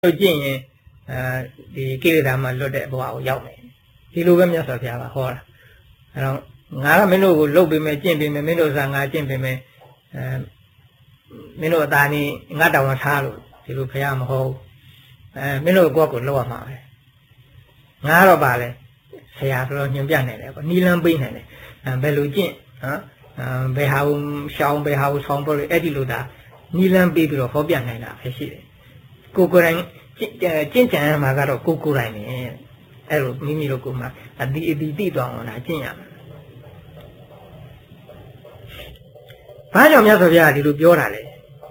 လို့ကြည့်ရင်ဒီကိလေသာမှလွတ်တဲ့ဘဝကိုရောက်နေဒီလိုပဲမြတ်စွာဘုရားကဟောတာအဲတော့ငါကမင်းတို့ကိုလှုပ်ပေးမယ်ကျင့်ပေးမယ်မင်းတို့စားငါကျင့်ပေးမယ်မင်းတို့အသားนี่ငါတောင်းထားလို့ဒီလိုဘုရားမဟုတ်မင်းတို့ကိုယ့်ကိုလှုပ်ရမှာပဲငါတော့ပါလေဆရာဆိုတော့ညွှန်ပြနိုင်တယ်ပေါ့နီလန်းပေးနိုင်တယ်ဘယ်လိုကျင့်ဘယ်ဟာကိုရှောင်းဘယ်ဟာကိုဆောင်းပေါ်လို့အဲ့ဒီလိုဒါနီလန်းပေးပြီးတော့ဟောပြနိုင်တာပဲရှိတယ်ကိုယ်တိုင်ကျင့်ကြံမှာကတော့ကိုယ်တိုင်နေအဲ့လိုမိမိတို့ကိုမှအတိသိသွားအောင်လားကျင့်ရမှာဘာကြောင့်မြတ်စွာဘုရားဒီလိုပြောတာလဲ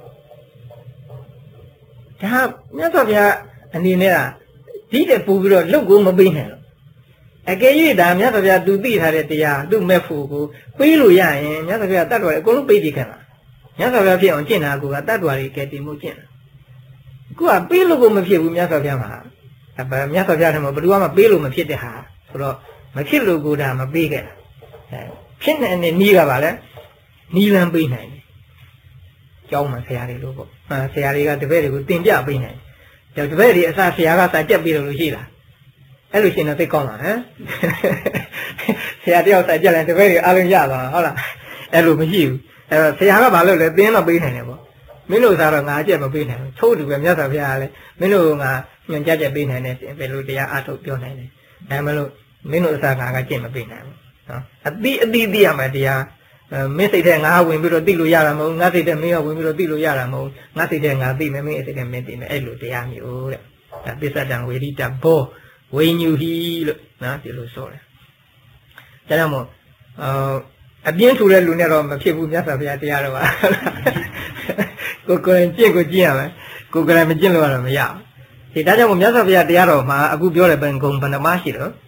ဒါမြတ်စွာဘုရားအနေနဲ့ကဒီတဲ့ပို့ပြီးတော့လုတ်ကိုမပေးနိုင်တော့အကယ်၍ဒါမြတ်စွာဘုရားသူသိထားတဲ့တရားသူ့မဲ့ဖို့ကိုပေးလို့ရရင်မြတ်စွာဘုရားတတ်တော်အကုန်လုံးပေးပြီးခဲ့မှာမြတ်စွာဘုရားဖြစ်အောင်ကျင့်တာကတတ်တော်တွေကဲတင်မှုကျင့်တာခုကပေးလို့ကိုမဖြစ်ဘူးမြတ်စွာဘုရားမှာမြတ်စွာဘုရားထံမှာဘယ်သူမှပေးလို့မဖြစ်တဲ့ဟာဆိုတော့မဖြစ်လို့ကိုဒါမပေးခဲ့တာဖြစ်နေတဲ့နီးကပါလဲနီးလန်းပေးနိုင်တယ်ကျောင်းမှာဆရာတွေလို့ပေါ့ဆရာတွေကတပည့်တွေကိုတင်ပြပေးနိုင်တယ်တပည့်တွေအစဆရာကစာကြက်ပေးလို့ရှိလားအဲ့လိုရှင်တော့သိကောင်းပါဟမ်ဆရာတယောက်စာကြက်လိုက်တပည့်တွေအားလုံးရသွားဟုတ်လားအဲ့လိုမရှိဘူးအဲ့တော့ဆရာကဘာလို့လဲသင်တော့ပေးနိုင်တယ်ပေါ့မင်းတို့စားတော့ငါအကျက်မပေးနိုင်ဘူးထို့တူပဲမြတ်စွာဘုရားကလည်းမင်းတို့ကငါညွှန်ကြားချက်ပေးနိုင်တယ်ဘယ်လိုတရားအားထုတ်ပြောနိုင်တယ်ဒါမှမဟုတ်မင်းတို့အစားငါကကျင့်မပေးနိုင်ဘူးနော်အတိသိရမယ်တရားမင်းစိတ်ထဲငါဝင်ပြီးတော့သိလို့ရတာမဟုတ်ငါစိတ်ထဲမင်းကဝင်ပြီးတော့သိလို့ရတာမဟုတ်ငါစိတ်ထဲငါသိမယ်မင်းစိတ်ထဲမင်းသိမယ်အဲ့လိုတရားမျိုးတဲ့ဒါပစ္စဒံဝေရိတဘောဝိညူဟိလို့နော်ဒီလိုဆိုတယ်ဒါကြောင့်မို့အပြင်းထူတဲ့လူနဲ့တော့မဖြစ်ဘူးမြတ်စွာဘုရားတရားတော်ကကိုယ်ကျင့်ကိုကျင့်ရမယ်ကိုယ်မကျင့်လို့တော့မရဘူးဒါကြောင့်မို့မြတ်စွာဘုရားတရားတော်မှာအခုပြောတဲ့ဘယ်ဂုံဘယ်နှပါးရှိတော့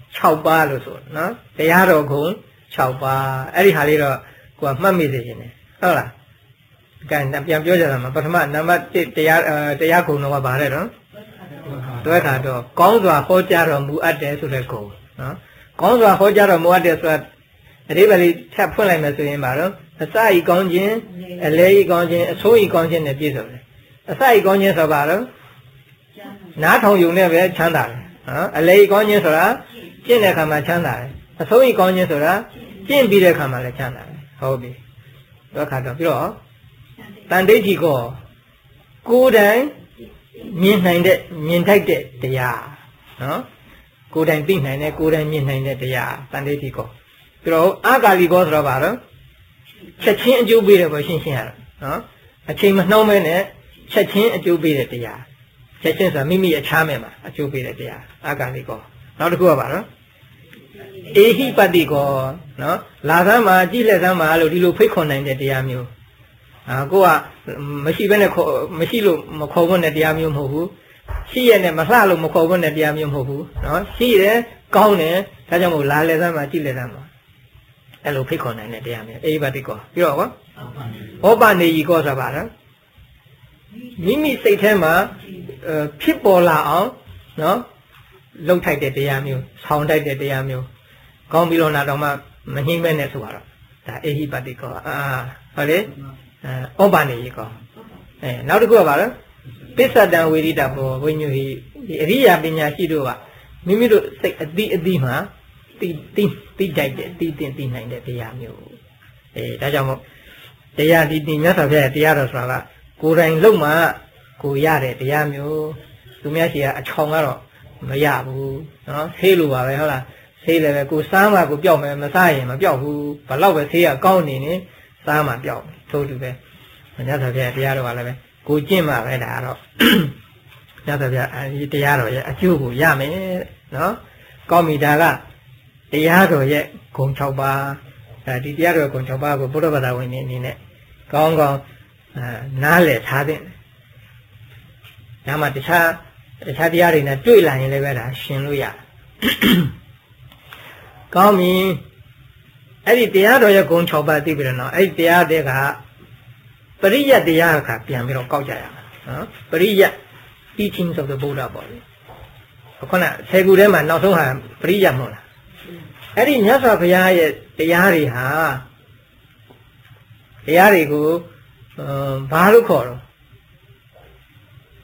6ပါးလို့ဆိုနော်တရားတော်ဂုံ6ပါးအဲ့ဒီဟာလေးတော့ကိုကမှတ်မိစေခြင်းတယ်ဟုတ်လားပြန်ပြောကြတာမှာပထမနံပါတ်1တရားဂုံတော့ဗါတဲ့တော့တွဲခါတော့ကောင်းစွာဟောကြားတော်မူအပ်တယ်ဆိုတဲ့ဂုံနော်ကောင်းစွာဟောကြားတော်မူအပ်တယ်ဆိုတာအဓိပ္ပာယ်ထပ်ဖွင့်လိုက်မယ်ဆိုရင်ပါတော့အစဤကောင်းခြင်းအလဲဤကောင်းခြင်းအဆိုးဤကောင်းခြင်းနဲ့ပြည့်စုံတယ်အစဤကောင်းခြင်းဆိုပါတော့နားထောင်ယုံနဲ့ပဲချမ်းသာတယ်နော်အလဲဤကောင်းခြင်းဆိုတာကျင့်တဲ့အခါမှာချမ်းသာတယ်အဆိုးဤကောင်းခြင်းဆိုတာကျင့်ပြီးတဲ့အခါမှာလည်းချမ်းသာတယ်ဟုတ်ပြီတော့ခါတော့ပြီးတော့တန်တိဋ္ဌိကိုယ်တိုင်မြင်နိုင်တဲ့မြင်ထိုက်တဲ့တရားနော်ကိုယ်တိုင်သိနိုင်တဲ့ကိုယ်တိုင်မြင်နိုင်တဲ့တရားတန်တိဋ္ဌိကိုပြီးတော့အာဂါလိကောဆိုတော့ပါတော့ချက်ချင်းအကျိုးပေးတယ်ပေါ့ရှင်းရတော့နော်အချိန်မနှောင်းမဲနဲ့ချက်ချင်းအကျိုးပေးတဲ့တရားချက်ချင်းဆိုတာမိမိအခြားမဲ့မှာအကျိုးပေးတဲ့တရားအာဂါလိကောနောက်တစ်ခုကပါတော့အေဟိပတိကောနော်လာသမ်းမှာကြည့်လက်သမ်းမှာလို့ဒီလိုဖိတ်ခေါ်နိုင်တဲ့တရားမျိုးကိုကမရှိဘဲနဲ့မရှိလို့မခေါ်ဖို့နဲ့တရားမျိုးမဟုတ်ဘူးရှိရနဲ့မလှလို့မခေါ်ဖို့နဲ့တရားမျိုးမဟုတ်ဘူးနော်ရှိတယ်ကောင်းတယ်ဒါကြောင့်မို့လာလက်သမ်းမှာကြည့်လက်သမ်းမှာအဲ့လိုဖိတ်ခေါ်နိုင်တဲ့တရားမျိုးအေဟိပတိကောပြီးတော့ဟောပနေကြီးကောဆိုတာပါလားမိမိစိတ်ထဲမှာဖြစ်ပေါ်လာအောင်နော်လှုပ်ထိုက်တဲ့တရားမျိုးဆောင်းထိုက်တဲ့တရားမျိုးကောင်းပြီးတော့တော့မှမငြိမ့်မဲနဲ့ဆိုတော့ဒါအေဟိပတိကောဟုတ်လေဩပနေကြီးကောနောက်တစ်ခုကပါလားပစ္စဒံဝေရိတဘောဝိညုဟိဒီအရိယာပညာရှိတို့ကမိမိတို့စိတ်အတိမှသိကြိုက်တဲ့သိနိုင်တဲ့တရားမျိုးဒါကြောင့်မို့တရားဒီမြတ်စွာဘုရားတရားတော်ဆိုတာကကိုယ်တိုင်လုံမှကိုရတဲ့တရားမျိုးသူများရှိကအချောင်ကတော့မရဘူးနော်ဆေးလိုပါပဲဟုတ်လားဆေးလည်းပဲကိုစားမှကိုပျောက်မယ်မစားရင်မပျောက်ဘူးဘလောက်ပဲဆေးကကောင်းနေနေစားမှပျောက်ထို့တူပဲမြတ်စွာဘုရားတရားတော်ကလည်းပဲကိုကျင့်မှပဲဒါကတော့မြတ်စွာဘုရားဒီတရားတော်ရဲ့အကျိုးကိုရမယ်နော်ကောင်းပြီဒါကတရားတော်ရဲ့ဂုံ6ပါးဒီတရားတော်ဂုံ6ပါးကိုဘုရားဘာသာဝင်နေအနေနဲ့ကောင်းကောင်းနားလည်ထားတဲ့ဒါမှတခြားတရားတွေနဲ့တွေ့လာရင်လည်းပဲဒါရှင်းလို့ရကောင်းပြီအဲ့ဒီတရားတော်ရဲ့ဂုံ6ပါးသိပြီတော့အဲ့ဒီတရားတွေကပရိယတ်တရားကပြန်ပြီးတော့ကောက်ကြရမှာနော်ပရိယတ် teachings of the Buddha ပေါ့လေခုန10ခုထဲမှာနောက်ဆုံးဟာပရိယတ်မဟုတ်လားအဲ့ဒီမြတ်စွာဘုရားရဲ့တရားတွေဟာတရားတွေကိုဘာလို့ခေါ်တော့ပ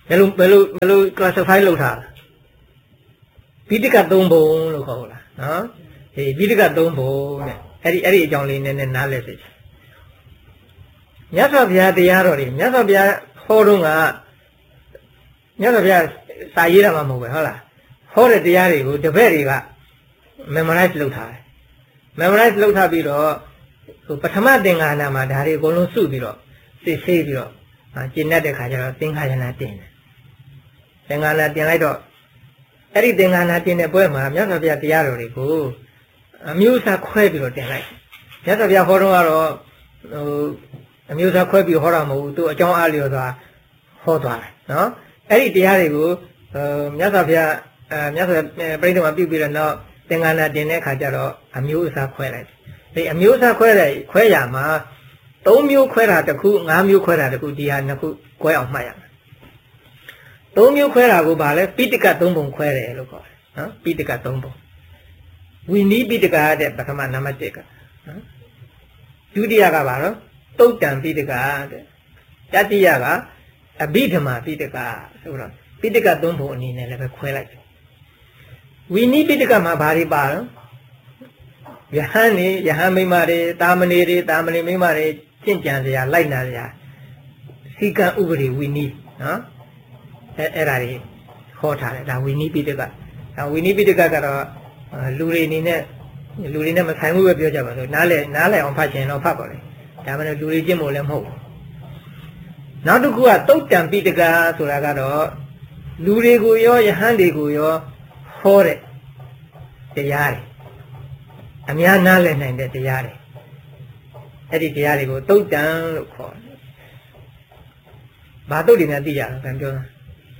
ဘယ်လို classify လုပ်ထားလဲပိဋက3ဘုံလို့ခေါ်လားနော်ဒီပိဋက3ဘုံနဲ့အဲ့ဒီအကြောင်းလေးနည်းနည်းနားလည်စေချင်မြတ်စွာဘုရားတရားတော်တွေမြတ်စွာဘုရားဟောတော့ကမြတ်စွာဘုရားစာရေးတာမှမဟုတ်ပဲဟုတ်လားဟောတဲ့တရားတွေကိုတပည့်တွေက memorize လုပ်ထားတယ် memorize လုပ်ထားပြီးတော့ပထမသင်္ဃာနာမှာဒါတွေအကုန်လုံးစုပြီးတော့စစ်ဆေးပြီးတော့ကျင့်တတ်တဲ့ခါကျတော့သင်္ခါရဏတင်တယ်သင်္ဃာနာတင်လိုက်တော့အဲ့ဒီသင်္ဃာနာတင်တဲ့ပွဲမှာမြတ်စွာဘုရားတရားတော်တွေကိုအမျိုးအစားခွဲပြီးတော့တင်လိုက်မြတ်စွာဘုရားဟောတော့ကတော့အမျိုးအစားခွဲပြီးဟောတာမဟုတ်ဘူးသူအကြောင်းအားလျော်စွာဟောသွားတယ်နော်အဲ့ဒီတရားတွေကိုမြတ်စွာဘုရားမြတ်စွာပြိဋိမှာပြုပြီးတော့နောက်သင်္ဃာနာတင်တဲ့ခါကျတော့အမျိုးအစားခွဲလိုက်ဒီအမျိုးအစားခွဲရမှာ3မျိုးခွဲတာတစ်ခု5မျိုးခွဲတာတစ်ခုဒီဟာနှစ်ခုခွဲအောင်မှတ်ရမယ်3မျိုးခွဲတာကိုဗာလဲပိဋက3ပုံခွဲတယ်လို့ခေါ်တယ်နော်ပိဋက3ပုံဝိနည်းပိဋကတဲ့ပထမနံပါတ်1ကနော်ဒုတိယကဗာတော့တုတ်တံပိဋကတဲ့တတိယကအဘိဓမ္မာပိဋကဆိုတော့ပိဋက3ပုံအနေနဲ့လည်းပဲခွဲလိုက်ဝိနည်းပိဋကမှာဘာတွေပါတော့ယဟန်မိမတွေတာမဏေတွေတာမဏေမိမတွေကျင့်ကြံစရာလိုက်နာစရာစီကံဥပဒေဝိနည်းနော်အဲ့ဒါတွေခေါ်ထားတယ်ဒါဝိနည်းပိဋကဒါဝိနည်းပိဋကကတော့လူတွေအနေနဲ့မဆိုင်ဘူးပဲပြောကြပါလို့နားလည်အောင်ဖတ်ချင်တော့ဖတ်ပါလေဒါမှမဟုတ်လူတွေကျင့်ဖို့လည်းမဟုတ်ဘူးနောက်တစ်ခုကတုတ်တံပိဋကဆိုတာကတော့လူတွေကိုရောယဟန်တွေကိုရောဟောတဲ့တရားတွေအများနားလည်နိုင်တဲ့တရားတွေအဲ့ဒီတရားတွေကိုတုတ်တံလို့ခေါ်တယ်။ဘာတုတ်တွေများသိကြလဲပြောတာ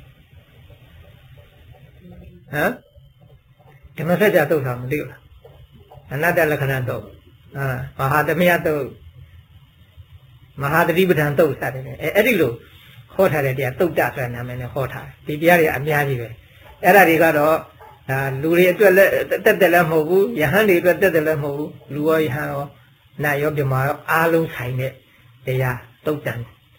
ဟမ်ဓမ္မစကြာတုတ်တာမသိဘူးလားအနတ္တလက္ခဏာတုတ်မဟာသမယတုတ်မဟာတတိပဋ္ဌာန်တုတ်စတဲ့အဲ့ဒီလိုဟောထားတဲ့တရားတုတ်တဆိုတဲ့နာမည်နဲ့ဟောထားတယ်ဒီတရားတွေအများကြီးပဲအဲ့ဒါတွေကတော့ဒါလူတွေအတွက်လည်းတက်တယ်လည်းမဟုတ်ဘူးယဟန်တွေအတွက်တက်တယ်လည်းမဟုတ်ဘူးလူရောယဟန်ရောနတ်ရောမြမရောအားလုံးဆိုင်တဲ့တရားတုတ်တံ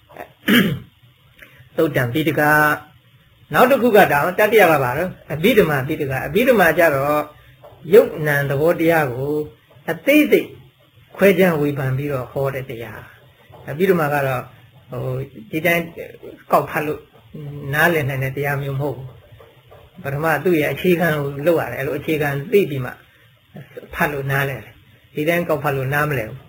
ပိဋကနောက်တစ်ခုကတော့တတိယကပါတော့အဘိဓမ္မာပိဋကအဘိဓမ္မာကြတော့ယုတ်နံသဘောတရားကိုအသေးစိတ်ခွဲခြားဝေဖန်ပြီးတော့ဟောတဲ့တရားအဘိဓမ္မာကတော့ဒီတိုင်းကောက်ဖတ်လို့နားလည်နိုင်တဲ့တရားမျိုးမဟုတ်ဘူးပထမသူ့ရဲ့အခြေခံကိုလုပ်ရတယ်အဲ့လိုအခြေခံသိပြီးမှဖတ်လို့နားလဲတယ်ဒီတိုင်းကောက်ဖတ်လို့နားမလဲဘူး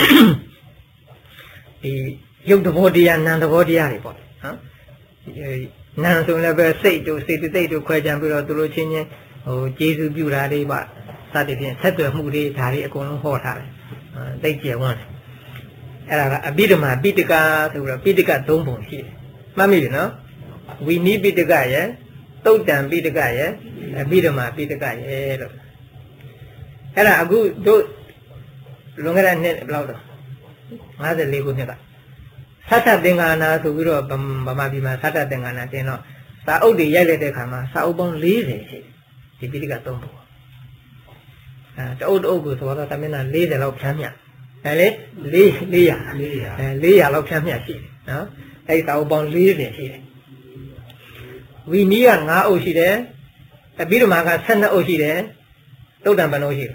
ဒီရုပ်သဘောတရားနာမ်သဘောတရားတွေပေါ့နော်နာမ်ဆိုလည်းပဲစိတ်တို့စေတသိက်တို့ခွဲခြားပြီးတော့သူတို့ချင်းချင်းကျေးဇူးပြုတာတွေပါစသဖြင့်ဆက်သွယ်မှုတွေဒါတွေအကုန်လုံးဟောထားတယ်သိကျယ်ဝန်းတယ်အဲ့ဒါကအဘိဓမ္မာပိဋကဆိုပြီးတော့ပိဋက3ပုံရှိတယ်မှတ်မိပြီနော်ဝိနည်းပိဋကရဲ့တုတ်တံပိဋကရဲ့အဘိဓမ္မာပိဋကရဲ့လို့အဲ့ဒါအခုတို့လွန်ခဲ့တဲ့နှစ်ဘယ်လောက်တော့54ခုနှစ်ကသတ္တသင်္ဃာနာဆိုပြီးတော့ဗမာပြည်မှာသတ္တသင်္ဃာနာတင်တော့စာအုပ်တွေရိုက်လိုက်တဲ့ခါမှာစာအုပ်ပေါင်း40ရှိတယ်ဒီပိဋက3ပုံတအုပ်ကိုဆိုတော့တမင်နာ40လောက်ဖြန်းမြအဲ့လေ400လောက်ဖြန်းမြရှိတယ်နော်အဲ့စာအုပ်ပေါင်း40ရှိတယ်ဝိနည်းက9အုပ်ရှိတယ်အဘိဓမ္မာက12အုပ်ရှိတယ်တုတ်တံဘယ်နှအုပ်ရှိလဲ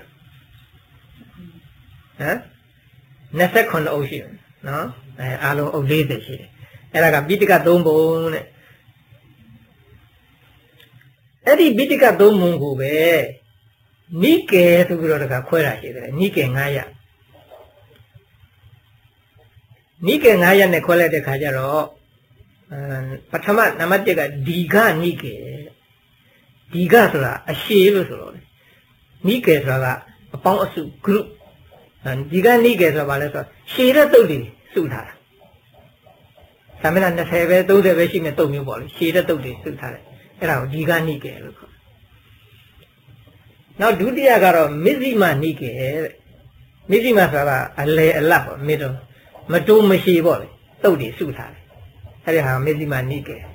29အုပ်ရှိတယ်နော်အားလုံးအုပ်40ရှိတယ်အဲ့ဒါကပိဋက3ပုံတဲ့အဲ့ဒီပိဋက3ပုံကိုပဲနိကေဆိုပြီးတော့တခါခွဲတာရှိတယ်နိကေ900နိကေ900နဲ့ခွဲလိုက်တဲ့ခါကျတော့ပထမနံပါတ်1ကဒီဃနိကေဒီဃဆိုတာအရှည်လို့ဆိုတော့နိကေဆိုတာကအပေါင်းအစု group ဒီဃနိကေဆိုတာဘာလဲဆိုတော့ရှည်တဲ့တုတ်တွေစုထားတာသမဏ20ပဲ30ပဲရှိမဲ့တုတ်မျိုးပေါ့လေရှည်တဲ့တုတ်တွေစုထားတယ်အဲ့ဒါကိုဒီဃနိကေလို့ခေါ်နောက်ဒုတိယကတော့မဇ္ဈိမနိကေတဲ့မဇ္ဈိမဆိုတာအလေအလတ်ပေါ့မိတော့မတိုးမရှိပေါ့လေတုတ်တွေစုထားတယ်အဲ့ဒီဟာမဇ္ဈိမနိကေ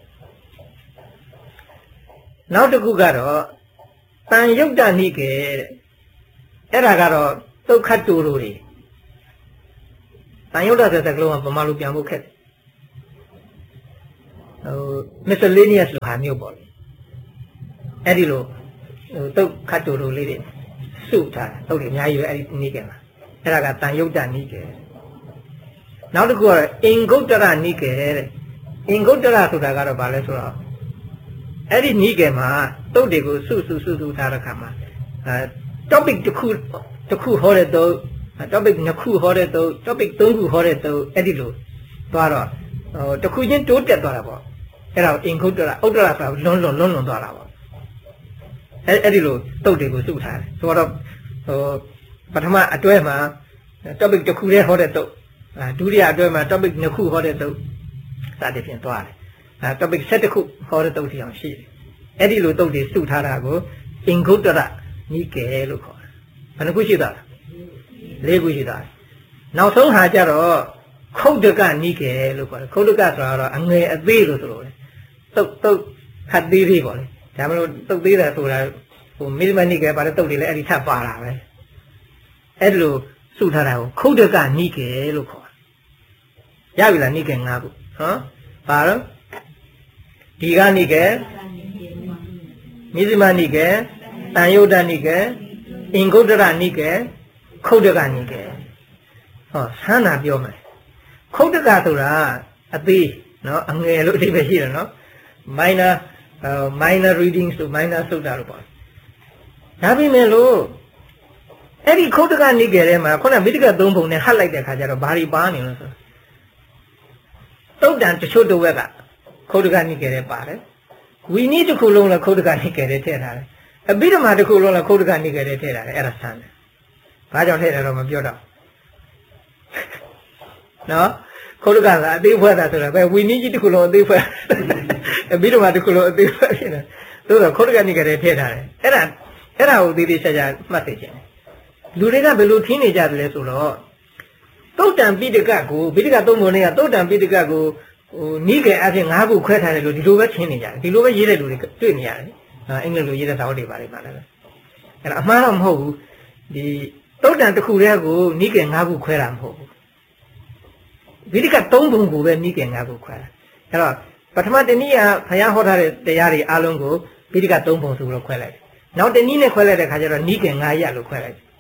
နောက်တစ်ခုကတော့တန်ယုတ်တနိကေတဲ့အဲ့ဒါကတော့သုခတ်တူတို့တွေတန်ယုတ်တဆိုတဲ့စကားလုံးကဗမာလိုပြန်ဖို့ခက်တယ် miscellaneous လို့ဟာမျိုးပေါ့လေအဲ့ဒီလိုတုတ်ခတ်တူလိုလေးတွေစုထားတာတုတ်တွေအများကြီးပဲအဲ့ဒီနီးကဲမှာအဲ့ဒါကတန်ယုတ်တနီးကဲနောက်တစ်ခုကတော့အင်္ဂုတ္တရနီးကဲတဲ့အင်္ဂုတ္တရဆိုတာကတော့ဘာလဲဆိုတော့အဲ့ဒီနီးကဲမှာတုတ်တွေကိုစုထားတဲ့ခါမှာtopic တစ်ခုဟောတဲ့တုတ် topic နှစ်ခုဟောတဲ့တုတ် topic သုံးခုဟောတဲ့တုတ်အဲ့ဒီလိုသွားတော့တစ်ခုချင်းတိုးတက်သွားတာပေါ့အဲ့ဒါကိုအင်္ဂုတ္တရဥတ္တရဆိုတာလွန်သွားတာပေါ့အဲ့ဒီလိုတုတ်တွေကိုစုထားတယ်ဆိုတော့ပထမအတွဲမှာ topic တစ်ခုလေးဟောတဲ့တုတ်ဒုတိယအတွဲမှာ topic နှစ်ခုဟောတဲ့တုတ်စသဖြင့်သွားတယ်topic 7ခုဟောတဲ့တုတ်တရားရှိတယ်အဲ့ဒီလိုတုတ်တွေစုထားတာကိုအင်္ဂုတ္တရနိကေလို့ခေါ်တယ်ဘယ်နှခုရှိတာလဲ၄ခုရှိတာနောက်ဆုံးဟာကြတော့ခုတ်တကနိကေလို့ခေါ်တယ်ခုတ်တကဆိုတာတော့အငယ်အသေးလို့ဆိုလို့လေတုတ်ခတ်သေးသေးပေါ့လေဒါမလို့တုတ်သေးတယ်ဆိုတာမိဇမနိကေပါတဲ့တုတ်တွေလည်းအဲ့ဒီထပ်ပါတာပဲအဲ့ဒီလိုစုထားတာကိုခုတ်တကနိကေလို့ခေါ်တယ်ရပြီလားနိကေ၅ခုပါတော့ဒီကနိကေမိဇမနိကေတန်ယုတ်တနိကေအင်္ဂုတ္တရနိကေခုတ်တကနိကေဆန်းတာပြောမယ်ခုတ်တကဆိုတာအသေးနော်အငယ်လို့အဓိပ္ပာယ်ရှိတယ်နော် minor readings လို့ minor စုတ်တာလို့ပေါ့ဒါပေမဲ့လို့အဲ့ဒီခုတ်တကနိကေထဲမှာခုနမိတ္တကသုံးပုံနဲ့ဟတ်လိုက်တဲ့ခါကျတော့ဘာတွေပါနေလို့ဆိုတုတ်တန်တချို့တဝက်ကခုတ်တကနိကေထဲပါတယ်ဝီနည်းတစ်ခုလုံးလည်းခုတ်တကနိကေထဲထည့်ထားတယ်အဘိဓမ္မာတစ်ခုလုံးလည်းခုတ်တကနိကေထဲထည့်ထားတယ်အဲ့ဒါဆန်းတယ်ဘာကြောင့်ထည့်တယ်တော့မပြောတော့နော်ခုတ်တကကအသေးဖွဲတာဆိုတာပဲဝီနည်းကြီးတစ်ခုလုံးအသေးဖွဲအဘိဓမ္မာတစ်ခုလုံးအသေးဖွဲဖြစ်တယ်သို့တော့ခုတ်တကနိကေထဲထည့်ထားတယ်အဲ့ဒါကိုသေးသေးချာချာမှတ်သိချင်တယ်လူတွေကဘယ်လိုထင်းနေကြတယ်လဲဆိုတော့တုတ်တံပိဋကကိုပိဋကသုံးပုံနဲ့ကတုတ်တံပိဋကကိုနီးကဲအပြင်၅ခုခွဲထားတယ်လို့ဒီလိုပဲထင်းနေကြတယ်ဒီလိုပဲရေးတဲ့လူတွေတွေ့နေရတယ်အင်္ဂလိပ်လိုရေးတဲ့စာအုပ်တွေပါတယ်မှာလည်းအဲ့ဒါအမှားတော့မဟုတ်ဘူးဒီတုတ်တံတစ်ခုတည်းကိုနီးကဲ၅ခုခွဲတာမဟုတ်ဘူးပိဋကသုံးပုံကိုပဲနီးကဲ၅ခုခွဲတာအဲ့တော့ပထမတနည်းကဘုရားဟောထားတဲ့တရားတွေအားလုံးကိုပိဋကသုံးပုံဆိုလို့ခွဲလိုက်တယ်နောက်တနည်းနဲ့ခွဲလိုက်တဲ့ခါကျတော့နီးကဲ၅ရပ်လို့ခွဲလိုက်တယ်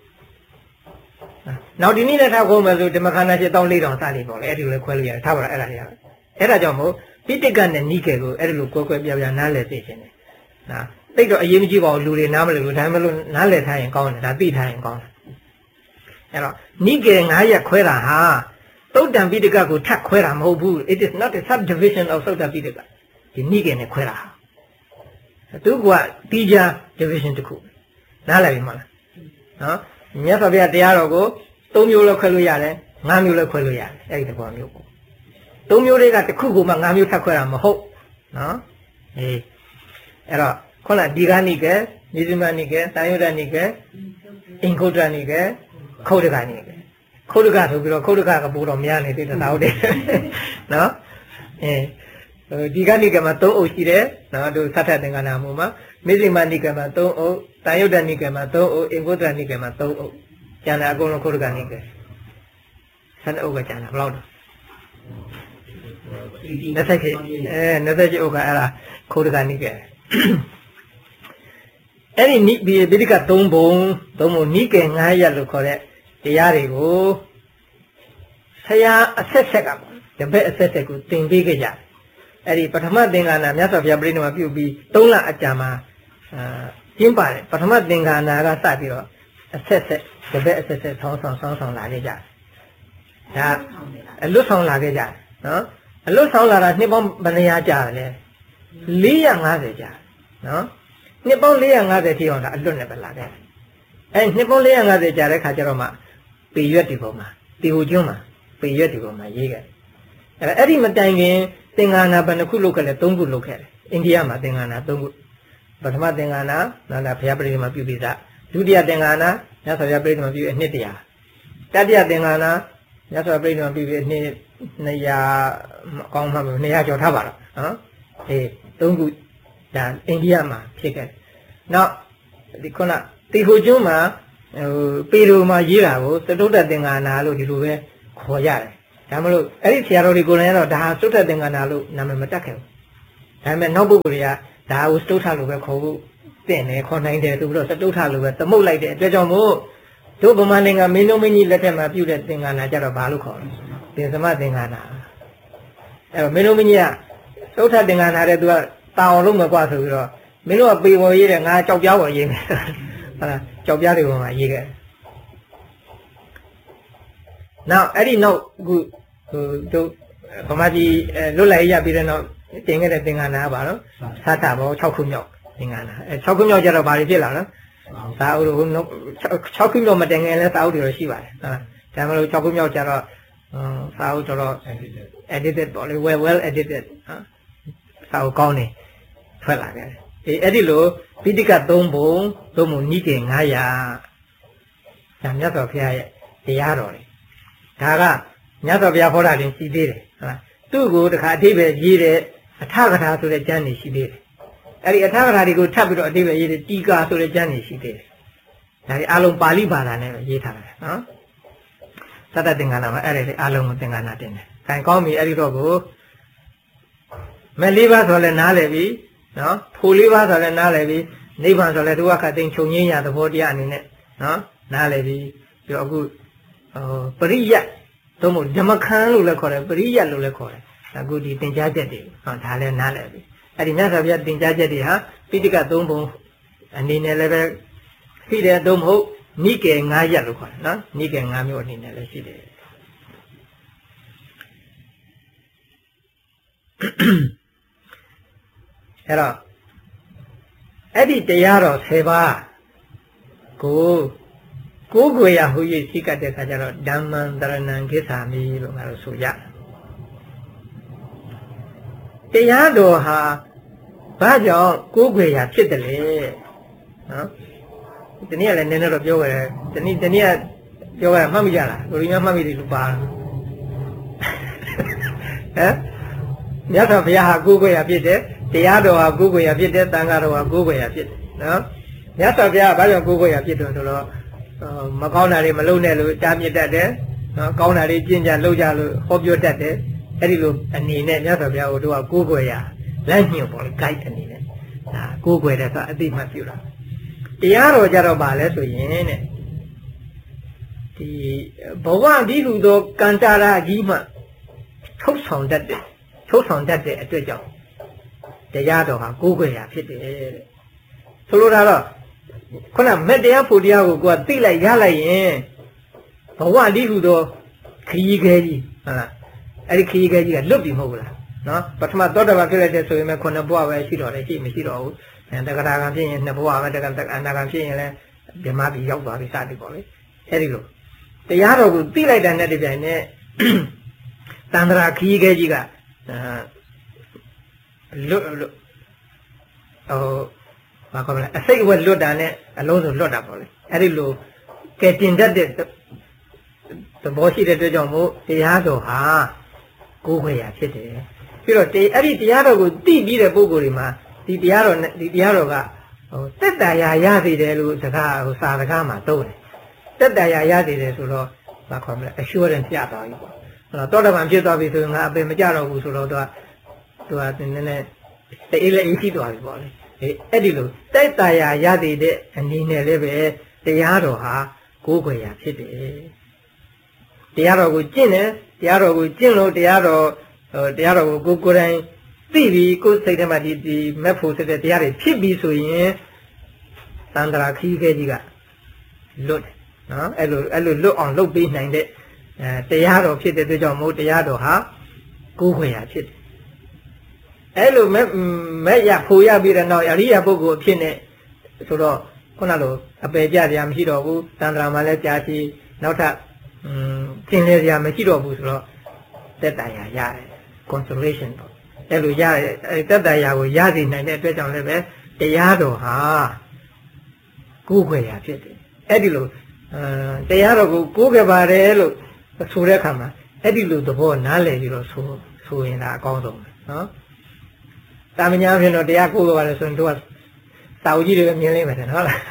နောက်ဒီနေ့လည်းထားခေါ်မယ်ဆိုဓမ္မခန္ဓာ7,400စသည်ပေါ့လေအဲ့ဒီလိုလည်းခွဲလို့ရတယ်ထားပါလားအဲ့ဒါတွေအဲ့ဒါကြောင့်မို့ပိဋကနဲ့နိကေကိုအဲ့ဒီလိုကွဲကွဲပြားပြားနားလည်သိခြင်းတယ်နော်တိတ်တော့အရေးမကြီးပါဘူးလူတွေနားမလည်လို့ဒါမှမဟုတ်နားလည်ထားရင်ကောင်းတယ်ဒါသိထားရင်ကောင်းတယ်အဲ့တော့နိကေ9ရက်ခွဲတာဟာသုတ်တံပိဋကကိုထပ်ခွဲတာမဟုတ်ဘူး it is not a subdivision of သုတ်တံပိဋကဒီနိကေနဲ့ခွဲတာဟာသူကတိကျ division တစ်ခုနားလည်ပြီမလားနော်မြတ်စွာဘုရားတရားတော်ကို၃မျိုးလောက်ခွဲလို့ရတယ်၅မျိုးလောက်ခွဲလို့ရတယ်အဲ့ဒီသဘောမျိုးပေါ့၃မျိုးတွေကတစ်ခုကိုမှ၅မျိုးထပ်ခွဲတာမဟုတ်နော်အဲ့တော့ခုနဒီကနိကေမိဇမနိကေတန်ယုတနိကေအင်္ဂုတ္တနိကေခုတ်တကနိကေခုတ်တကဆိုပြီးတော့ခုတ်တကကပို့တော့များနေသေးတယ်သာဟုတ်တယ်နော်ဒီကနိကေမှာ၃အုပ်ရှိတယ်နော်တို့သတ္ထသင်္ကနာမှုမှာမိဇမနိကေမှာ၃အုပ်တန်ယုတနိကေမှာ၃အုပ်အင်္ဂုတ္တနိကေမှာ၃အုပ်ကျန်တာအကုန်လုံးခုတ်တကနိကေဆန်းအုပ်ကကျန်တာဘယ်လောက်လဲ28အုပ်ကအဲ့ဒါခုတ်တကနိကေအဲ့ဒီပိဋက၃ပုံနိကေ9ရပ်လို့ခေါ်တဲ့တရားတွေကိုဆရာအဆက်ဆက်ကတပည့်အဆက်ဆက်ကိုသင်ပေးခဲ့ကြတယ်အဲ့ဒီပထမသင်္ကနာမြတ်စွာဘုရားပြိဋိနိဗ္ဗာန်ပြုပြီး3လအကြာမှာကျင်းပါတယ်ပထမသင်္ကနာကစပြီးတော့အဆက်ဆက်တပည့်အဆက်ဆက်ဆောင်းလာခဲ့ကြတယ်ဒါအလွတ်ဆောင်လာခဲ့ကြတယ်နော်အလွတ်ဆောင်လာတာနှစ်ပေါင်းဘယ်နှရာကြာလဲ450ကြာနော်နှစ်ပေါင်း450ထိအောင်ဒါအလွတ်နဲ့ပဲလာခဲ့အဲနှစ်ပေါင်း450ကြာတဲ့ခါကျတော့မှပေရွက်ဒီပုံမှာတေဟိုကျွန်းမှာပေရွက်ဒီပုံမှာရေးခဲ့အဲ့ဒီမတိုင်ခင်သင်္ကနာဘယ်နှခုလုပ်ခဲ့လဲ3ခုလုပ်ခဲ့တယ်အိန္ဒိယမှာသင်္ကနာ3ခုပထမသင်္ကနာနာဘုရားပရိနိဗ္ဗာန်ပြုပြီးသားဒုတိယသင်္ကနာမြတ်စွာဘုရားပရိနိဗ္ဗာန်ပြုပြီးနှစ်တရာတတိယသင်္ကနာမြတ်စွာဘုရားပရိနိဗ္ဗာန်ပြုပြီးနှစ်200အကောင်းမှမဟုတ်200ကျော်ထားပါတော့နော်3ခုဒါအိန္ဒိယမှာဖြစ်ခဲ့နောက်ဒီခုနတေဟိုကျွန်းမှာပေရိုမှာရေးတာကိုသတုတ္တသင်္ကနာလို့ဒီလိုပဲခေါ်ရတယ်ဒါမလို့အဲ့ဒီဆရာတော်တွေကိုလည်းတော့ဒါဟာသုတ္တသင်္ကနာလို့နာမည်မတက်ခဲ့ဘူးဒါပေမဲ့နောက်ပုဂ္ဂိုလ်တွေကဒါကိုစတုထလို့ပဲခေါ်ဖို့သင့်တယ်ခေါ်နိုင်တယ်ဆိုပြီးတော့စတုထလို့ပဲသမုတ်လိုက်တဲ့အတွက်ကြောင့်မို့တို့ဗမာနိုင်ငံမင်းတို့မင်းကြီးလက်ထက်မှာပြုတဲ့သင်္ကနာကြတော့ဘာလို့ခေါ်လဲသင်္သမသင်္ကနာအဲ့တော့မင်းတို့မင်းကြီးကသုတ္တသင်္ကနာတဲ့သူကတာအောင်လုပ်မကွာဆိုပြီးတော့မင်းတို့ကပေပေါ်ရေးတယ်ငါကြောက်ပြားပေါ်ရေးမယ်ဟုတ်လားကြောက်ပြားတွေပေါ်မှာရေးခဲ့နောက်အဲ့ဒီနောက်အခုတို့ဗမာပြည်လွတ်လပ်ရေးရပြီးတဲ့နောက်တင်ခဲ့တဲ့သင်္ကနာပါတော့သတ္တဘော6ခုမြောက်သင်္ကနာ6ခုမြောက်ကျတော့ဘာတွေဖြစ်လာလဲသာအုပ်တို့6ခုမြောက်မတင်ငယ်လဲသာအုပ်တွေရှိပါတယ်ဟုတ်လားဒါမှမဟုတ်6ခုမြောက်ကျတော့သာအုပ်တော့ edited ပေါ့လေ well edited သာအုပ်ကောင်းနေထွက်လာတယ်အဲ့ဒီလိုပိဋက3ပုံသို့မဟုတ်နိကေ900ဒါမြတ်စွာဘုရားရဲ့တရားတော်တွေဒါကမြတ်စွာဘုရားဟောတာတင်ရှိသေးတယ်ဟုတ်လားသူ့ကိုတခါအဓိပ္ပာယ်ရေးတဲ့အထကထာဆိုတဲ့ကျမ်းတွေရှိသေးတယ်အဲ့ဒီအထကထာတွေကိုထပ်ပြီးတော့အဓိပ္ပာယ်ရေးတဲ့တီကာဆိုတဲ့ကျမ်းတွေရှိသေးတယ်ဒါတွေအလုံးပါဠိဘာသာနဲ့ရေးထားတယ်နော်သတ္တသင်္ကနာမှာအဲ့ဒီအလုံးကိုသင်္ကနာတင်တယ်။ခိုင်ကောင်းပြီအဲ့ဒီတော့ကိုမဲ့၄ပါးဆိုလည်းနားလည်ပြီနော်ဖို၄ပါးဆိုလည်းနားလည်ပြီနိဗ္ဗာန်ဆိုလည်းဒုက္ခသိမ်းချုပ်ငြိမ်းရသဘောတရားအနေနဲ့နော်နားလည်ပြီပြီးတော့အခုပရိယတ်သို့မဟုတ်ဓမ္မခန်းလို့လည်းခေါ်တယ်ပရိယတ်လို့လည်းခေါ်တယ်အခုဒီသင်ကြားချက်တွေဟောဒါလည်းနားလည်ပြီအဲ့ဒီမြတ်စွာဘုရားသင်ကြားချက်တွေဟာပိဋက3ပုံအနေနဲ့လည်းပဲရှိတယ်သို့မဟုတ်နိကေ9ရက်လို့ခေါ်တယ်နော်နိကေ9မျိုးအနေနဲ့လည်းရှိတယ်အဲ့တော့အဲ့ဒီတရားတော်10ပါးကိုကိုယ်ရဟူ၍ရှိကတဲ့အခါကျတော့ဓမ္မံတရဏံကိစ္ဆာမိလို့ငါတို့ဆိုရတရားတော်ဟာဘာကြောင့်ကိုယ်ရဖြစ်တယ်လေနော်ဒီနေ့ကလည်းနည်းနည်းတော့ပြောကြတယ်ဒီနေ့ကပြောကြမှတ်မိကြလားလူတွေမှတ်မိတယ်လို့ပါဟမ်မြတ်စွာဘုရားဟာကိုယ်ရဖြစ်တယ်တရားတော်ဟာကိုယ်ရဖြစ်တယ်သံဃာတော်ဟာကိုယ်ရဖြစ်တယ်နော်မြတ်စွာဘုရားဘာကြောင့်ကိုယ်ရဖြစ်တယ်ဆိုတော့မကောင်းတာတွေမလုပ်နဲ့လို့တားမြစ်တတ်တယ်နော်ကောင်းတာတွေကျင့်ကြလုပ်ကြလို့ဟောပြောတတ်တယ်အဲ့ဒီလိုအနေနဲ့မြတ်စွာဘုရားတို့ကကိုယ်ရလမ်းညွှန်ပေါ့လေ guide အနေနဲ့ဒါကိုယ်တဲ့ဆိုအသိမှတ်ပြုတာတရားတော်ကြတော့ဗာလဲဆိုရင်တဲ့ဒီဘဝဒီလူသောကံတာရာကြီးမှထုတ်ဆောင်တတ်တဲ့အတွက်ကြောင့်တရားတော်ဟာကိုယ်ရဖြစ်တယ်တဲ့ဆိုလိုတာတော့ခုနမက်တရားဖို့တရားကိုကသိလိုက်ရလိုက်ရင်ဘဝဒီလူသောခရီးခဲကြီးဟုတ်လားအဲ့ဒီခရီးခဲကြီးကလွတ်ပြီမဟုတ်ဘူးလားနော်ပထမသောတာပန်ဖြစ်လိုက်တဲ့ဆိုရင်ခုနှစ်ဘဝပဲရှိတော့တယ်ရှိမရှိတော့ဘူးတက္ကရာကံဖြစ်ရင်နှစ်ဘဝပဲတက္ကရာအနာကံဖြစ်ရင်လည်းဗြဟ္မာပြည်ရောက်သွားပြီစသည်ပေါ့လေအဲ့ဒီလိုတရားတော်ကိုသိလိုက်တဲ့နဲ့တပြိုင်နက်တန္တရာခရီးခဲကြီးကလွတ်ဘာကောမလဲအစိတ်အဝက်လွတ်တာနဲ့အလုံးစုံလွတ်တာပေါ့လေအဲ့ဒီလိုကဲတင်တတ်တဲ့သဘောရှိတဲ့အတွက်ကြောင့်မို့တရားတော်ဟာကိုယ်ခွေရဖြစ်တယ်ပြီးတော့အဲ့ဒီတရားတော်ကိုသိပြီးတဲ့ပုဂ္ဂိုလ်တွေမှာဒီတရားတော်ကတက်တာရာရစေတယ်လို့စကားစာစကားမှာသုံးတယ်တက်တာရာရစေတယ်ဆိုတော့ဘာခေါ်မလဲ assurance ပြသွားပြီပေါ့သောတာပန်ဖြစ်သွားပြီဆိုရင်ငါအပင်မကြတော့ဘူးဆိုတော့သူကနည်းနည်းအေးလည်းအေးရှိသွားပြီပေါ့လေအဲ့ဒီလိုတိုက်တာရာရသေးတဲ့အနေနဲ့လည်းပဲတရားတော်ဟာကိုယ်ခွေရာဖြစ်တယ်တရားတော်ကိုကျင့်တယ်တရားတော်ကိုကျင့်လို့တရားတော်ကိုကိုယ်တိုင်သိပြီးကိုယ်စိတ်ထဲမှာဒီမက်ဖို့ဆိုတဲ့တရားတွေဖြစ်ပြီးဆိုရင်သန္တရာခီးခဲကြီးကလွတ်တယ်နော်အဲ့လိုလွတ်အောင်လုပ်ပေးနိုင်တဲ့တရားတော်ဖြစ်တဲ့အတွက်ကြောင့်မို့တရားတော်ဟာကိုယ်ခွေရာဖြစ်တယ်အဲ့လိုမဲ့ရဖိုရပြီးတဲ့နောက်အရိယာပုဂ္ဂိုလ်အဖြစ်နဲ့ဆိုတော့ခုနလိုအပယ်ကြတရားမရှိတော့ဘူးသန္တရာမှာလည်းကြာရှိနောက်ထပ်သင်လေတရားမရှိတော့ဘူးဆိုတော့တက်တာရာရတယ် consolation ပေါ့အဲ့လိုရတယ်တက်တာရာကိုရစေနိုင်တဲ့အတွက်ကြောင့်လည်းပဲတရားတော်ဟာကိုယ်ခွေရာဖြစ်တယ်အဲ့ဒီလိုတရားတော်ကိုကိုးကြပါတယ်လို့ဆိုတဲ့အခါမှာအဲ့ဒီလိုသဘောနားလည်ပြီးတော့ဆိုရင်ဒါအကောင်းဆုံးပဲနော်တာမညာဖြစ်တော့တရားကိုးကြပါတယ်ဆိုရင်တို့ကစာအုပ်ကြီးတွေပဲမြင်လိမ့်မယ်နော်ဟုတ်လား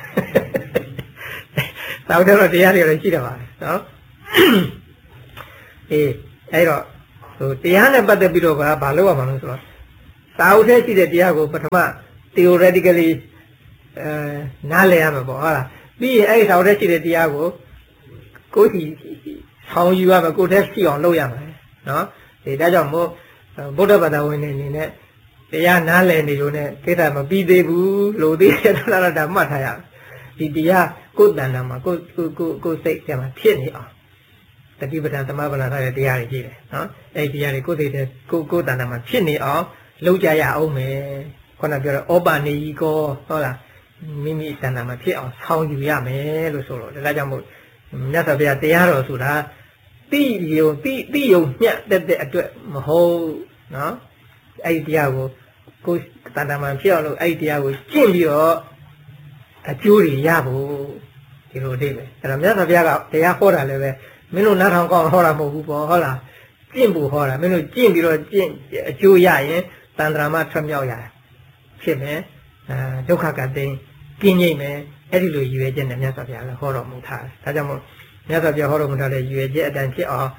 စာအုပ်တော့တရားတွေလည်းရှိတော့ပါနော်အေးအဲ့တော့ဟိုတရားနဲ့ပတ်သက်ပြီးတော့ဘာလုပ်ရမှာလဲဆိုတော့စာအုပ်ထဲရှိတဲ့တရားကိုပထမ theoretically နားလည်ရမှာပေါ့ဟုတ်လားပြီးရင်အဲ့ဒီစာအုပ်ထဲရှိတဲ့တရားကိုကိုယ်စီဆောင်ယူရမယ်ကိုယ်ထဲရှိအောင်လုပ်ရမယ်နော်ဒီဒါကြောင့်မို့ဗုဒ္ဓဘာသာဝင်တွေအနေနဲ့တရားနားလည်နေလို့နဲ့ကိစ္စမပြီးသေးဘူးလို့သိရတော့ဒါမှတ်ထားရဒီတရားကိုယ်တဏ္ဍာမှာကိုယ်စိတ်ထဲမှာဖြစ်နေအောင်တတိပဌာန်သမဗလာထားတဲ့တရားတွေရှိတယ်နော်အဲ့ဒီတရားတွေကိုယ်စိတ်ထဲကိုယ်တဏ္ဍာမှာဖြစ်နေအောင်လုပ်ကြရအောင်မယ်ခုနပြောတော့ဩပါနေကြီးကောဟုတ်လားမိမိတဏ္ဍာမှာဖြစ်အောင်ဆောင်းယူရမယ်လို့ဆိုတော့ဒါကြောင့်မို့မြတ်စွာဘုရားတရားတော်ဆိုတာတိယုံညှက်တဲ့အတွက်မဟုတ်နော်အဲ့ဒီတရားကိုတဏ္ဍာမှာဖြစ်အောင်လို့အဲ့ဒီတရားကိုကျင့်ပြီးတော့အကျိုးတွေရဖို့ဒီလိုအိပဲအဲ့တော့မြတ်စွာဘုရားကတရားဟောတာလည်းပဲမင်းတို့နားထောင်ကောင်းဟောတာမဟုတ်ဘူးပေါ့ဟုတ်လားကျင့်ဖို့ဟောတာမင်းတို့ကျင့်ပြီးတော့ကျင့်အကျိုးရရင်တန်ត្រာမထွက်မြောက်ရဖြစ်မယ်ဒုက္ခကတိကင်းငြိမ့်မယ်အဲ့ဒီလိုရည်ရွယ်ချက်နဲ့မြတ်စွာဘုရားလည်းဟောတော်မူထားတယ်ဒါကြောင့်မို့မြတ်စွာဘုရားဟောတော်မူထားတဲ့ရည်ရွယ်ချက်အတိုင်းဖြစ်အောင်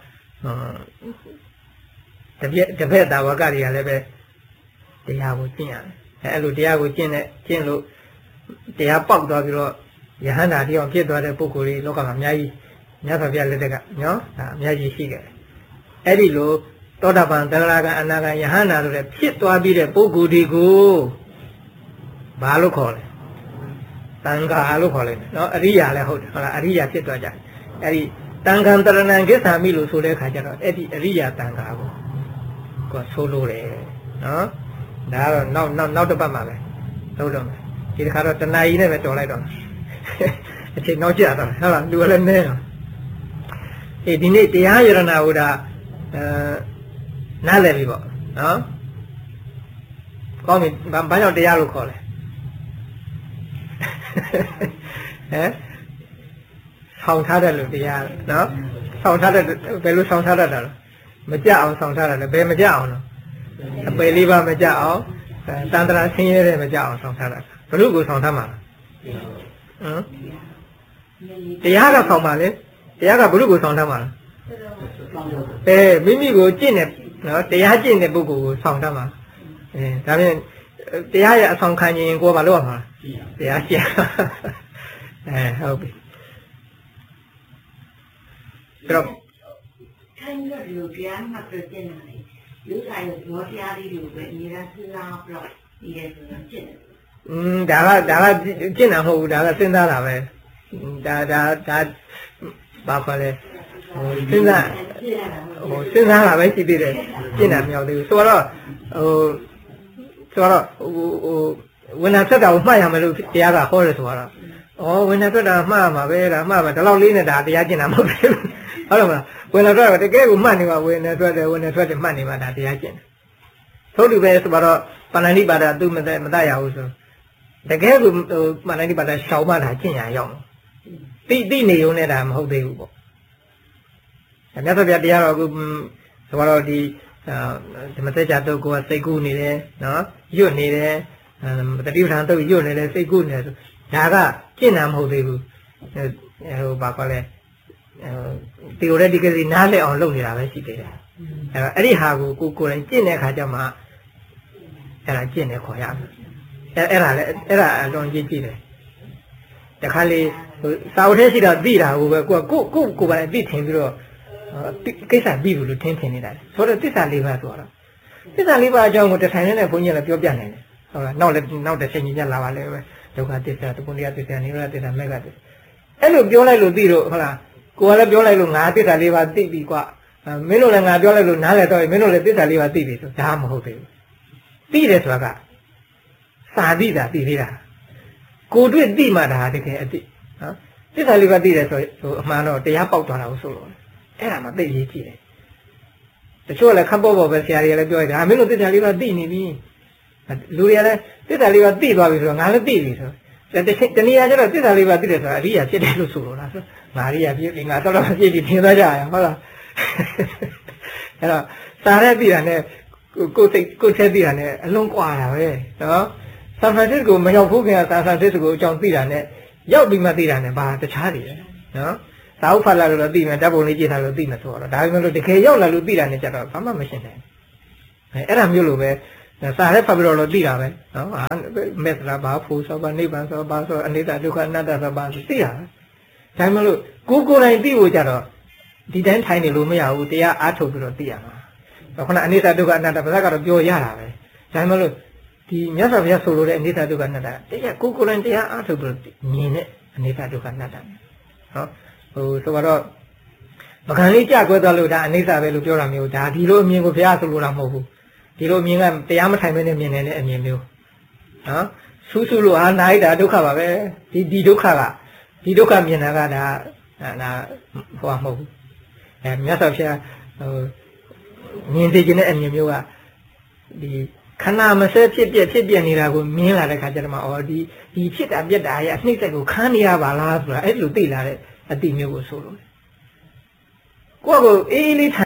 တပည့်တာဝကတွေကလည်းပဲတရားကိုကျင့်ရတယ်အဲ့လိုတရားကိုကျင့်လို့တရားပေါက်သွားပြီးတော့ယဟန္တာတရားဖြစ်သွားတဲ့ပုဂ္ဂိုလ်တွေလောကမှာအများကြီးမြတ်စွာဘုရားလက်ထက်ကနော်ဒါအများကြီးရှိခဲ့တယ်အဲ့ဒီလိုသောတာပန်သရဂံအနာဂံယဟန္တာတို့လည်းဖြစ်သွားပြီးတဲ့ပုဂ္ဂိုလ်တွေကိုဘာလို့ခေါ်လဲတန်ခါလို့ခေါ်လိုက်တယ်နော်အရိယာလည်းဟုတ်တယ်ဟုတ်လားအရိယာဖြစ်သွားကြတယ်အဲ့ဒီတန်ခံတရဏံကိစ္ဆာမိလို့ဆိုတဲ့အခါကျတော့အဲ့ဒီအရိယာတန်ခါကိုဆိုလို့တယ်နော်ဒါကတော့နောက်တစ်ပတ်မှပဲလုပ်တော့မယ်ဒီတစ်ခါတော့တဏှာကြီးနဲ့ပဲတော်လိုက်တော့အချိန်နောက်ကျတော့ဟုတ်လားလူလည်းနဲတော့ဒီနေ့တရားယရဏဟူတာနားလည်ပြီပေါ့နော်ကောင်းပြီဘာကြောင့်တရားလို့ခေါ်လဲဟမ်ဆောင်းထားတယ်လို့တရားနော်ဆောင်းထားတယ်ဘယ်လိုဆောင်းထားတတ်တာလဲမကြအောင်ဆောင်းထားတာလဲဘယ်မကြအောင်လဲအပယ်လေးပါမကြအောင်တန်ត្រာဆင်းရဲတဲ့မကြအောင်ဆောင်းထားတာဘယ်လိုကိုဆောင်းထားမှာလဲဟမ်တရားကဆောင်းပါလေတရားကဘယ်လိုကိုဆောင်းထားမှာလဲမိမိကိုကျင့်တယ်နော်တရားကျင့်တဲ့ပုဂ္ဂိုလ်ကိုဆောင်းထားမှာဒါဖြင့်တရားရဲ့အဆောင်ခံရင်ကိုယ်ဘာလုပ်ရမှာတရားကျင့်ဟုတ်ပြီတော့ခိုင်းရလို့တရားမှပြည့်နေတယ်လူဆိုင်ရောတရားလေးတွေပဲအများကြီးစဉ်းစားပြီးတော့ဒီရဲ့ဆိုတော့ကျင့်တယ်ဒါကကျင့်တာမဟုတ်ဘူးဒါကစဉ်းစားတာပဲဒါဘာခေါ်လဲစဉ်းစားတာပဲရှိသေးတယ်ကျင့်တာမရောက်သေးဘူးဆိုတော့ဝိညာဉ်ဆက်တာကိုမှတ်ရမယ်လို့တရားကဟောတယ်ဆိုတော့ဝိညာဉ်ဆက်တာမှတ်မှာပဲဒါမှတ်ပါဒီလောက်လေးနဲ့ဒါတရားကျင့်တာမဟုတ်ဘူးဟုတ်တယ်မလားဝိညာဉ်ဆက်တာတကယ်ကိုမှတ်နေမှာဝိညာဉ်ဆက်တယ်မှတ်နေမှာဒါတရားကျင့်တယ်သို့တူပဲဆိုတော့ပါဠိပါဒသူမတတ်ရဘူးဆိုတကယ်ကိုပါဠိပါဒရှောင်မှဒါကျင့်ရအောင်တိနေုံနဲ့ဒါမဟုတ်သေးဘူးပေါ့မြတ်စွာဘုရားတရားတော်ကဆိုတော့ဒီမသက်ကြတော့ကိုယ်ကစိတ်ကူးနေတယ်နော်ညွတ်နေတယ်တတိပဌာန်တော့ညွတ်နေတယ်စိတ်ကူးနေတယ်ဒါကကျင့်တာမဟုတ်သေးဘူးဟိုဘာခေါ်လဲtheoretically နားလည်အောင်လုပ်နေတာပဲရှိသေးတယ်အဲ့ဒီဟာကိုကိုယ်တိုင်ကျင့်တဲ့အခါကျမှအဲ့ဒါကျင့်တယ်ခေါ်ရမယ်အဲ့ဒါအလွန်ကြီးတယ်တခါလေစာအုပ်ထဲရှိတာသိတာကိုပဲကိုယ်ပိုင်သိထင်ပြီးတော့ကိစ္စပြီးဘူးလို့ထင်နေတာဆိုတော့သစ္စာလေးပါးဆိုတော့သစ္စာလေးပါးအကြောင်းကိုတထိုင်နဲ့ဘုန်းကြီးလည်းပြောပြနိုင်တယ်ဟုတ်လားနောက်တစ်ချိန်ကြီးညလာပါလေပဲဒုက္ခသစ္စာဒုက္ခသစ္စာနိရောဓသစ္စာမေဃသစ္စာအဲ့လိုပြောလိုက်လို့သိတော့ဟုတ်လားကိုယ်ကလည်းပြောလိုက်လို့ငါသစ္စာလေးပါးသိပြီကွာမင်းတို့လည်းငါပြောလိုက်လို့နားလည်တော့မင်းတို့လည်းသစ္စာလေးပါးသိပြီဆိုဒါမဟုတ်သေးဘူးသိတယ်ဆိုတာကစာသိတာသိသေးတာကိုတွေ့သိမှဒါတကယ်အသိနော်သစ္စာလေးပါးသိတယ်ဆိုအမှန်တော့တရားပေါက်သွားတာကိုဆိုလို့အဲ့ဒါမှသိရေးကြည့်တယ်တချို့လည်းခပ်ပေါ်ပဲဆရာကြီးလည်းပြောရတယ်မင်းတို့သစ္စာလေးပါးသိနေပြီလူတွေကလည်းသစ္စာလေးပါးသိသွားပြီဆိုတော့ငါလည်းသိပြီဆိုတနည်းအားဖြင့်သစ္စာလေးပါးသိတယ်ဆိုတာအရိယာဖြစ်တယ်လို့ဆိုလို့လားဆိုငါအရိယာဖြစ်ပြီငါတော့ပြည့်ပြီထင်သွားကြရဟုတ်လားအဲ့တော့စာရဲသိတာနဲ့ကိုယ်ထဲသိတာနဲ့အလုံးကွာတာပဲနော်ဆန်ဖရန်စစ္စကိုမရောက်ဘူးခင်ဗျာဆန်ဖရန်စစ္စကိုအကြောင်းသိတာနဲ့ရောက်ပြီးမှသိတာနဲ့ဘာတခြားတွေနော်စာအုပ်ဖတ်လာလို့သိမယ်ဓာတ်ပုံလေးကြည့်ထားလို့သိမယ်ဆိုတော့ဒါပေမဲ့လို့တကယ်ရောက်လာလို့သိတာနဲ့ကြတော့ဘာမှမရှင်းနိုင်အဲ့ဒါမျိုးလိုပဲစာရဲဖတ်ပြီးတော့သိတာပဲနော်မေတ္တာဘာဖို့ဆိုဘာနိဗ္ဗာန်ဆိုဘာဆိုအနိစ္စဒုက္ခအနတ္တဆိုဘာဆိုသိတာဒါပေမဲ့လို့ကိုယ်တိုင်သိဖို့ကြတော့ဒီတိုင်းထိုင်နေလို့မရဘူးတရားအားထုတ်ပြီးတော့သိရမှာခုနအနိစ္စဒုက္ခအနတ္တဘာသာကတော့ပြောရတာပဲဒါပေမဲ့လို့ဒီမြတ်စွာဘုရားဆိုလိုတဲ့အနိစ္စဒုက္ခအနတ္တတရားကိုယ်တိုင်တရားအားထုတ်ပြီးတော့မြင်တဲ့အနိစ္စဒုက္ခအနတ္တနော်ဆိုတော့မခံလေးကြကွဲသွားလို့ဒါအနိစ္စပဲလို့ပြောတာမျိုးဒါဒီလိုအမြင်ကိုဘုရားဆိုလိုတာမဟုတ်ဘူးဒီလိုအမြင်ကတရားမထိုင်မဲနဲ့မြင်နေတဲ့အမြင်မျိုးနော်ဆူးဆူလို့ဟာနိုင်တာဒုက္ခပါပဲဒီဒုက္ခကဒီဒုက္ခမြင်တာကဒါဟိုမဟုတ်ဘူးမြတ်စွာဘုရားမြင်သိခြင်းတဲ့အမြင်မျိုးကဒီခန္ဓာမစဲဖြစ်ပြနေတာကိုမြင်လာတဲ့ခါကျတော့မှဒီဖြစ်တာပြက်တာရဲ့အနှိမ့်သက်ကိုခံနေရပါလားဆိုတာအဲ့လိုသိလာတဲ့အတိမျိုးကိုဆိုလို့ကိုယ့်ကိုအေးလေး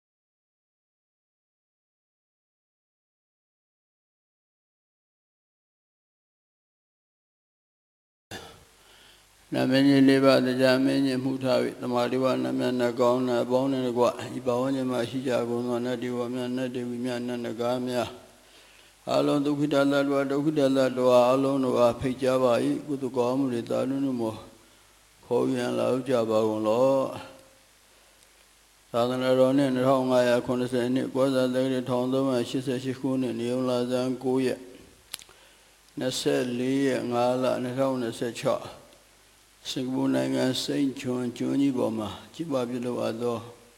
နာမည်ကြီးလေးပါးတရားမင်းကြီးမှုထား၍သမာဓိဝနာမြတ်နှကောင်းနာပေါင်းနဲ့ကွာဤဘဝဉာဏ်မှာရှိကြကုန်သောနတ်ဒီဝမြတ်နတ်ဒီဝမြတ်နတ်နဂါများအလုံးဒုက္ခိတလတ်တော်ဒုက္ခိတလတ်တော်အလုံးတို့အားဖိတ်ကြပါ၏ကုသကောင်းမှုတွေတာနုနုမောခေါ်ပြန်လာကြပါကုန်လောသာသနာတော်နဲ့2590နှစ်ဘောဇာတက္ကရာ1388ခုနှစ်နေုံလာဇန်9ရက်24ရက်5လ2026စင်ကာပူနိုင်ငံစိန့်ချွန်ကျွန်းကြီးပေါ်မှာကျင်းပပြုလုပ်အပ်သော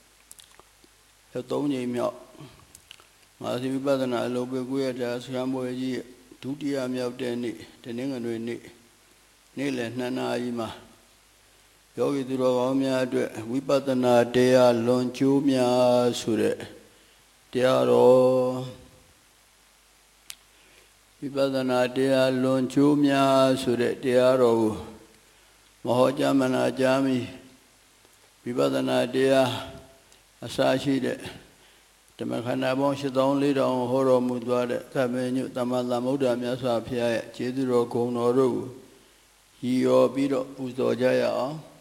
3ကြိမ်မြောက်မာသီဝိပဿနာအလုပ်ပေးကိုရတဲ့ဆရာမွေကြီးဒုတိယမြောက်တဲ့နေ့တနင်္ဂနွေနေ့လယ်2 နာရီမှာယောဂီသူတော်ကောင်းများအတွက်ဝိပဿနာတရားလွန်ကျိုးများဆိုတဲ့တရားတော်ဝိပဿနာတရားလွန်ကျိုးများဆိုတဲ့တရားတော်ကိုမဟောကြားမနာကြားမိဝိပဿနာတရားအစရှိတဲ့ဓမ္မခန္ဓာပေါင်း8400ဟောတော်မူသွားတဲ့သဗ္ဗညုသမ္မာသမ္ဗုဒ္ဓမြတ်စွာဘုရားရဲ့ကျေးဇူးတော်ဂုဏ်တော်တို့ကိုရည်ရောပြီးတော့ပူဇော်ကြရအောင်